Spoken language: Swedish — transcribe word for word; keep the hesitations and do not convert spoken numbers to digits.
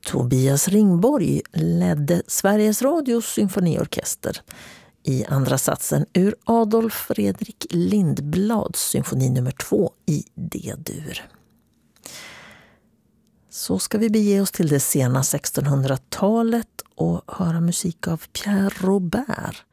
Tobias Ringborg ledde Sveriges Radios symfoniorkester i andra satsen ur Adolf Fredrik Lindblads symfoni nummer två i D-dur. Så ska vi bege oss till det sena sextonhundratalet och höra musik av Pierre Robert.